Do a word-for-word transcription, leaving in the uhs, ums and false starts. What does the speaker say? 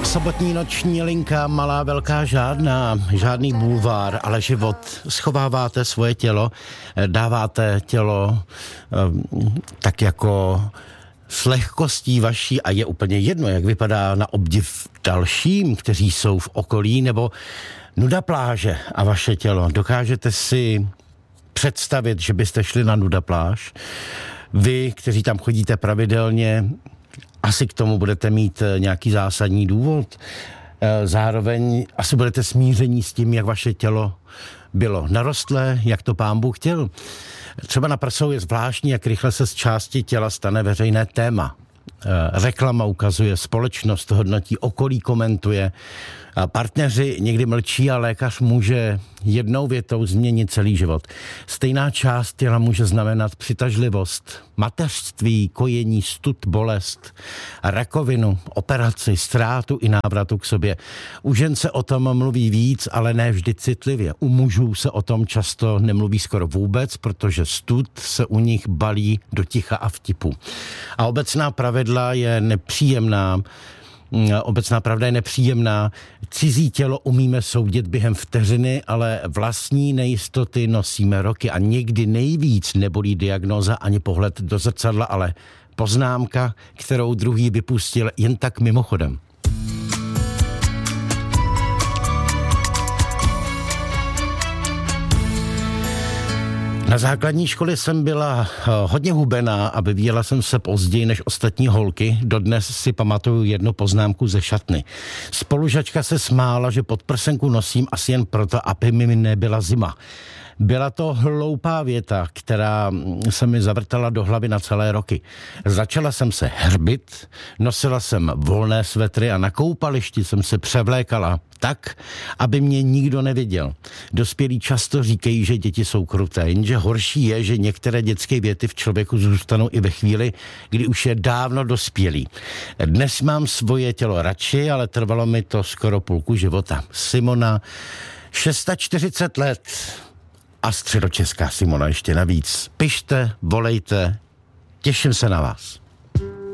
Sobotní noční linka, malá, velká, žádná, žádný bulvár, ale život. Schováváte svoje tělo, dáváte tělo tak jako s lehkostí vaší a je úplně jedno, jak vypadá na obdiv dalším, kteří jsou v okolí, nebo nuda pláže a vaše tělo. Dokážete si představit, že byste šli na nuda pláž? Vy, kteří tam chodíte pravidelně, asi k tomu budete mít nějaký zásadní důvod. Zároveň asi budete smíření s tím, jak vaše tělo bylo narostlé, jak to Pán Bůh chtěl. Třeba na prsou je zvláštní, jak rychle se z části těla stane veřejné téma. Reklama ukazuje, společnost hodnotí, okolí komentuje. Partneři někdy mlčí a lékař může jednou větou změnit celý život. Stejná část těla může znamenat přitažlivost, mateřství, kojení, stud, bolest, rakovinu, operaci, ztrátu i návratu k sobě. U žen se o tom mluví víc, ale ne vždy citlivě. U mužů se o tom často nemluví skoro vůbec, protože stud se u nich balí do ticha a vtipu. A obecná pravidla je nepříjemná, Obecná pravda je nepříjemná. Cizí tělo umíme soudit během vteřiny, ale vlastní nejistoty nosíme roky a někdy nejvíc nebolí diagnóza ani pohled do zrcadla, ale poznámka, kterou druhý vypustil jen tak mimochodem. Na základní škole jsem byla hodně hubená a vyvíjela jsem se později než ostatní holky. Dodnes si pamatuju jednu poznámku ze šatny. Spolužačka se smála, že podprsenku nosím asi jen proto, aby mi nebyla zima. Byla to hloupá věta, která se mi zavrtala do hlavy na celé roky. Začala jsem se hrbit, nosila jsem volné svetry a na koupališti jsem se převlékala tak, aby mě nikdo neviděl. Dospělí často říkají, že děti jsou kruté, jenže horší je, že některé dětské věty v člověku zůstanou i ve chvíli, kdy už je dávno dospělý. Dnes mám svoje tělo radši, ale trvalo mi to skoro půlku života. Simona, čtyřicet šest let. A středočeská Simona ještě navíc. Pište, volejte, těším se na vás.